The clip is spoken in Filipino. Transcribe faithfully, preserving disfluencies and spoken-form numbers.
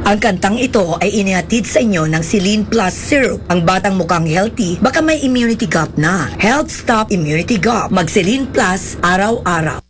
Ang kantang ito ay inihatid sa inyo ng Celine Plus Syrup. Ang batang mukhang healthy, baka may immunity gap na. Health Stop Immunity Gap. Mag Celine Plus araw-araw.